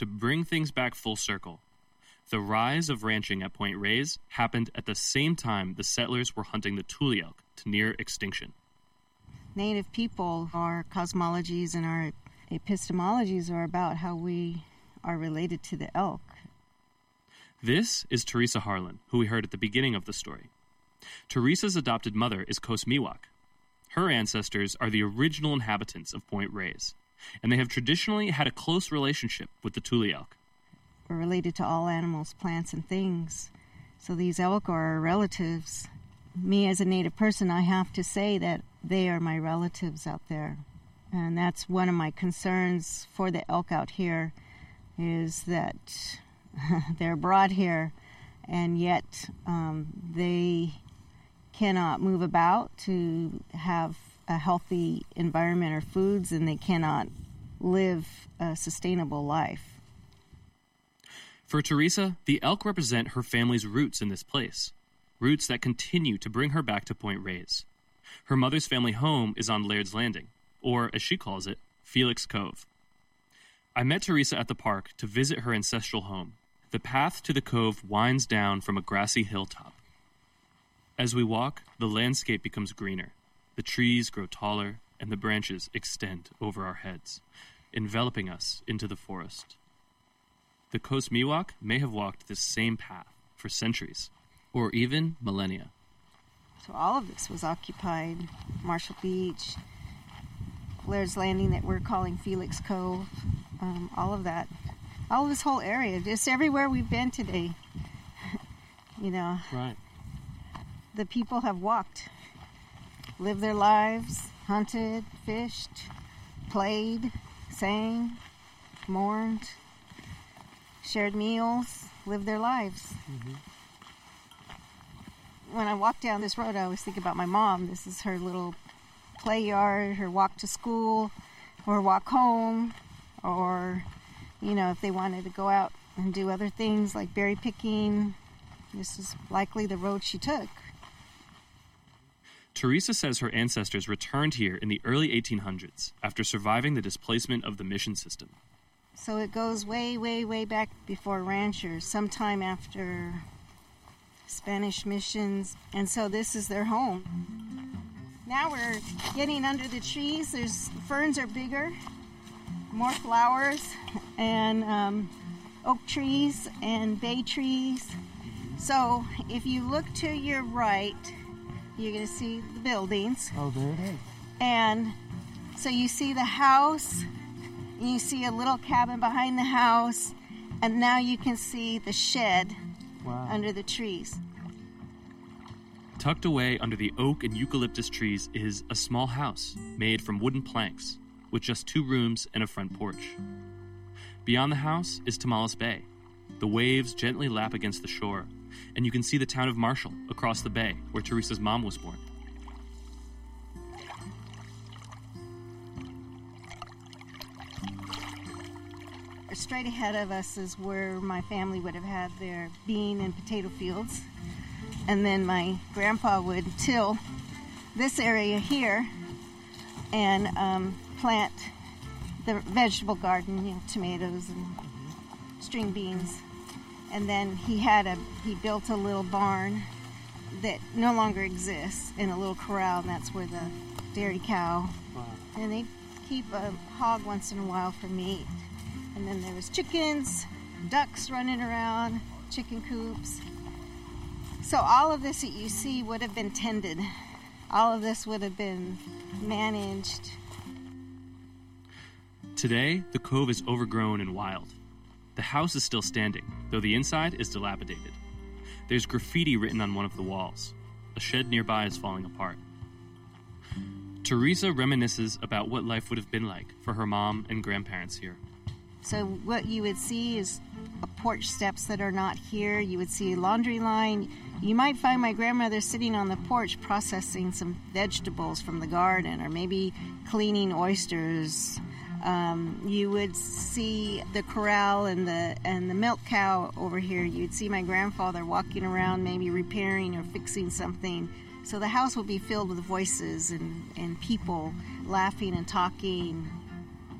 to bring things back full circle. The rise of ranching at Point Reyes happened at the same time the settlers were hunting the tule elk to near extinction. Native people, our cosmologies and our epistemologies are about how we are related to the elk. This is Teresa Harlan, who we heard at the beginning of the story. Teresa's adopted mother is Coast Miwok. Her ancestors are the original inhabitants of Point Reyes, and they have traditionally had a close relationship with the tule elk. We're related to all animals, plants, and things. So these elk are our relatives. Me as a Native person, I have to say that they are my relatives out there. And that's one of my concerns for the elk out here, is that they're brought here, and yet they cannot move about to have a healthy environment or foods, and they cannot live a sustainable life. For Teresa, the elk represent her family's roots in this place, roots that continue to bring her back to Point Reyes. Her mother's family home is on Laird's Landing, or as she calls it, Felix Cove. I met Teresa at the park to visit her ancestral home. The path to the cove winds down from a grassy hilltop. As we walk, the landscape becomes greener. The trees grow taller, and the branches extend over our heads, enveloping us into the forest. The Coast Miwok may have walked this same path for centuries, or even millennia. So all of this was occupied. Marshall Beach, Laird's Landing that we're calling Felix Cove, all of that. All of this whole area, just everywhere we've been today. Right. The people have walked, lived their lives, hunted, fished, played, sang, mourned, shared meals, lived their lives. Mm-hmm. When I walk down this road, I always think about my mom. This is her little play yard, her walk to school, or walk home, or, if they wanted to go out and do other things like berry picking, this is likely the road she took. Teresa says her ancestors returned here in the early 1800s after surviving the displacement of the mission system. So it goes way, way, way back before ranchers, sometime after Spanish missions, and so this is their home. Now we're getting under the trees. Ferns are bigger, more flowers, and oak trees and bay trees. So if you look to your right, you're going to see the buildings. Oh, there it is. And so you see the house, and you see a little cabin behind the house, and now you can see the shed under the trees. Tucked away under the oak and eucalyptus trees is a small house made from wooden planks with just 2 rooms and a front porch. Beyond the house is Tomales Bay. The waves gently lap against the shore, and you can see the town of Marshall across the bay where Teresa's mom was born. Straight ahead of us is where my family would have had their bean and potato fields. And then my grandpa would till this area here and plant the vegetable garden, tomatoes and string beans. And then he built a little barn that no longer exists, in a little corral, and that's where the dairy cow. Wow. And they keep a hog once in a while for meat. And then there was chickens, ducks running around, chicken coops. So all of this that you see would have been tended. All of this would have been managed. Today, the cove is overgrown and wild. The house is still standing, though the inside is dilapidated. There's graffiti written on one of the walls. A shed nearby is falling apart. Teresa reminisces about what life would have been like for her mom and grandparents here. So what you would see is porch steps that are not here. You would see a laundry line. You might find my grandmother sitting on the porch processing some vegetables from the garden, or maybe cleaning oysters. You would see the corral and the milk cow over here. You'd see my grandfather walking around, maybe repairing or fixing something. So the house would be filled with voices and people laughing and talking.